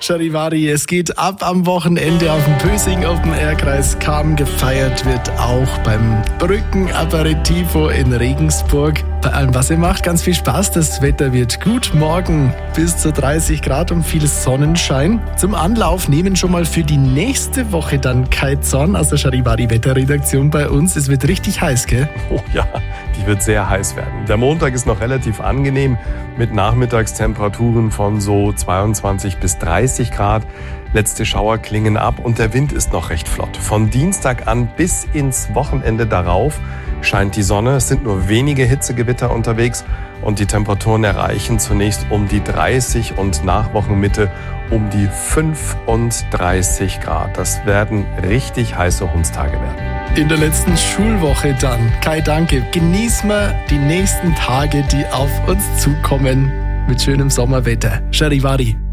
Charivari, es geht ab am Wochenende auf dem Pösing Open Air Kreis Cham. Gefeiert wird auch beim Brückenaperitivo in Regensburg. Bei allem, was ihr macht, ganz viel Spaß. Das Wetter wird gut. Morgen bis zu 30 Grad und viel Sonnenschein. Zum Anlauf nehmen schon mal für die nächste Woche dann Kai Zorn aus der Charivari Wetterredaktion bei uns. Es wird richtig heiß, gell? Oh ja, die wird sehr heiß werden. Der Montag ist noch relativ angenehm mit Nachmittagstemperaturen von so 22 bis 30 Grad. Letzte Schauer klingen ab und der Wind ist noch recht flott. Von Dienstag an bis ins Wochenende darauf scheint die Sonne. Es sind nur wenige Hitzegewitter unterwegs und die Temperaturen erreichen zunächst um die 30 und nach Wochenmitte um die 35 Grad. Das werden richtig heiße Hundstage werden. In der letzten Schulwoche dann. Kai, danke. Genießen wir die nächsten Tage, die auf uns zukommen mit schönem Sommerwetter. Charivari.